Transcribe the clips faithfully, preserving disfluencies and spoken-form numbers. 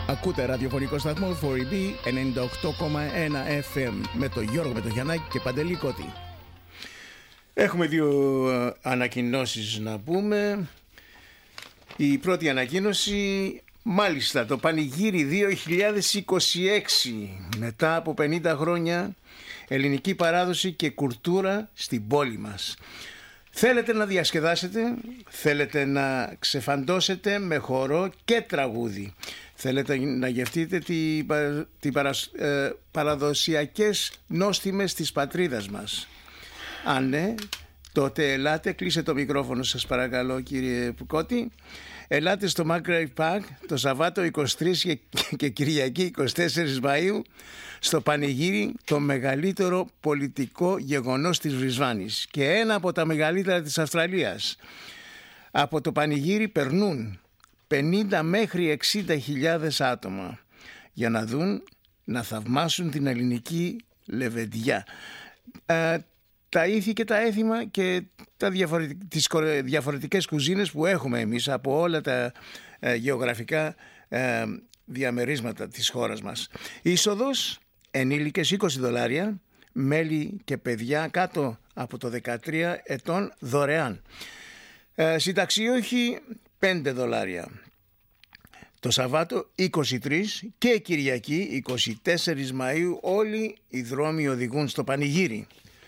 Ακούτε ραδιοφωνικό σταθμό φορ ι μπι ενενήντα οκτώ κόμμα ένα εφ εμ με τον Γιώργο, με τον Γιαννάκη και Παντελή Κώτη. Έχουμε δύο ανακοινώσεις να πούμε. Η πρώτη ανακοίνωση, μάλιστα, το Πανηγύρι δύο χιλιάδες είκοσι έξι, μετά από πενήντα χρόνια ελληνική παράδοση και κουλτούρα στην πόλη μας. Θέλετε να διασκεδάσετε, θέλετε να ξεφαντώσετε με χορό και τραγούδι. Θέλετε να γευτείτε τι, τι παρασ, ε, παραδοσιακές νόστιμες της πατρίδας μας. Αν ναι, τότε ελάτε, κλείσε το μικρόφωνο σας παρακαλώ κύριε Πουκώτη. Ελάτε στο Magritte Park το Σαββάτο είκοσι τρεις και, και Κυριακή είκοσι τέσσερις Μαΐου στο Πανηγύρι, το μεγαλύτερο πολιτικό γεγονός της Βρισβάνης και ένα από τα μεγαλύτερα της Αυστραλίας. Από το Πανηγύρι περνούν πενήντα μέχρι εξήντα χιλιάδες άτομα για να δουν, να θαυμάσουν την ελληνική λεβεντιά. Ε, τα ήθη και τα έθιμα και τα διαφορετικ... τις διαφορετικές κουζίνες που έχουμε εμείς από όλα τα ε, γεωγραφικά ε, διαμερίσματα της χώρας μας. Είσοδος ενήλικες είκοσι δολάρια, μέλη και παιδιά κάτω από το δεκατρία ετών δωρεάν. Ε, συνταξιούχοι πέντε δολάρια. Το Σαββάτο είκοσι τρεις και Κυριακή είκοσι τέσσερις Μαΐου όλοι οι δρόμοι οδηγούν στο Πανηγύρι.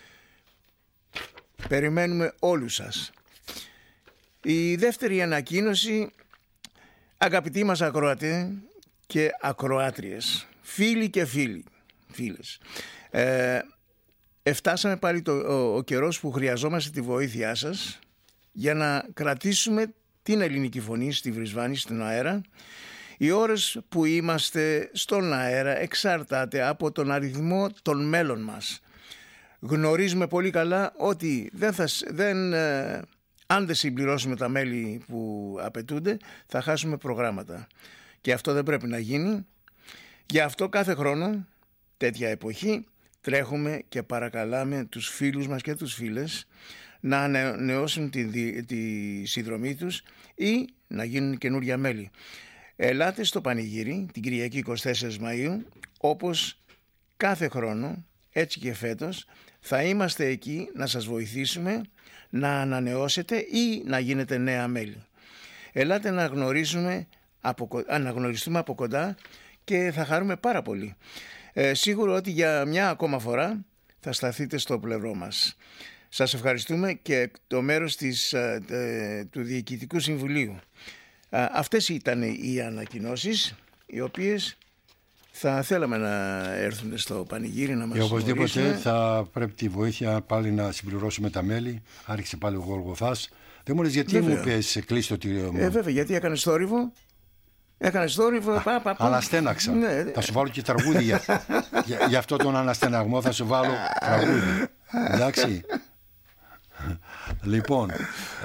Περιμένουμε όλους σας. Η δεύτερη ανακοίνωση, αγαπητοί μας ακροατές και ακροάτριες, φίλοι και φίλοι, φίλες, ε, εφτάσαμε πάλι το, ο, ο καιρός που χρειαζόμαστε τη βοήθειά σας για να κρατήσουμε την ελληνική φωνή στη Βρισβάνη, στην αέρα. Οι ώρες που είμαστε στον αέρα εξαρτάται από τον αριθμό των μέλων μας. Γνωρίζουμε πολύ καλά ότι δεν θα, δεν, ε, αν δεν συμπληρώσουμε τα μέλη που απαιτούνται θα χάσουμε προγράμματα. Και αυτό δεν πρέπει να γίνει. Γι' αυτό κάθε χρόνο, τέτοια εποχή, τρέχουμε και παρακαλάμε τους φίλους μας και τους φίλες να ανανεώσουν τη, τη συνδρομή τους ή να γίνουν καινούρια μέλη. Ελάτε στο Πανηγύρι την Κυριακή είκοσι τέσσερις Μαΐου, όπως κάθε χρόνο, έτσι και φέτος, θα είμαστε εκεί να σας βοηθήσουμε να ανανεώσετε ή να γίνετε νέα μέλη. Ελάτε να γνωρίσουμε από, να γνωριστούμε από κοντά και θα χαρούμε πάρα πολύ. Ε, σίγουρο ότι για μια ακόμα φορά θα σταθείτε στο πλευρό μας. Σας ευχαριστούμε και το μέρος της, ε, του Διοικητικού Συμβουλίου. Ε, αυτές ήταν οι ανακοινώσεις οι οποίες θα θέλαμε να έρθουν στο Πανηγύρι να μας και οπωσδήποτε γνωρίσουμε. Θα πρέπει τη βοήθεια πάλι να συμπληρώσουμε τα μέλη. Άρχισε πάλι ο Γολγοθάς. Δεν μου λες γιατί Βέβαια. μου πες κλείσει το τηλέφωνο. Ε, βέβαια, γιατί έκανε θόρυβο. Έκανε θόρυβο. Α, πά, πά, πά. Αναστέναξα. Ναι. Θα σου βάλω και τραγούδι για, για, για αυτό τον αναστεναγμό. Θα σου βάλω τραγούδι. Εντάξει. Λοιπόν, ε,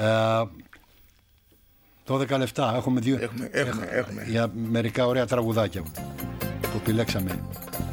δώδεκα λεπτά. Έχουμε δύο. Έχουμε, έχουμε, έχουμε. Για μερικά ωραία τραγουδάκια που επιλέξαμε.